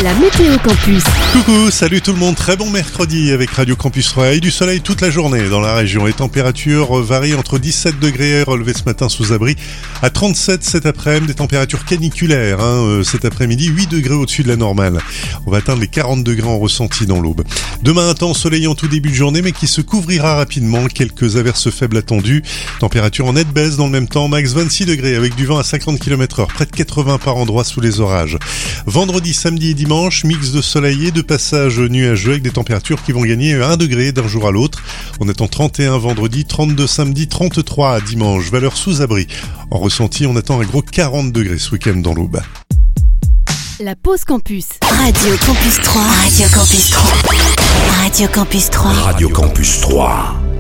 La météo campus. Coucou, salut tout le monde, très bon mercredi avec Radio Campus 3 et du soleil toute la journée dans la région. Les températures varient entre 17 degrés relevés ce matin sous abri à 37 cet après-midi, des températures caniculaires cet après-midi, 8 degrés au-dessus de la normale. On va atteindre les 40 degrés en ressenti dans l'aube. Demain un temps soleillant en tout début de journée mais qui se couvrira rapidement, quelques averses faibles attendues. Température en nette baisse dans le même temps, max 26 degrés avec du vent à 50 km/h, près de 80 par endroit sous les orages. Vendredi, samedi et dimanche, mix de soleil et de passage nuageux avec des températures qui vont gagner 1 degré d'un jour à l'autre. On attend 31 vendredi, 32 samedi, 33 dimanche, valeur sous abri. En ressenti, on attend un gros 40 degrés ce week-end dans l'Aube. La pause campus. Radio Campus 3. Radio Campus 3. Radio Campus 3. Radio Campus 3.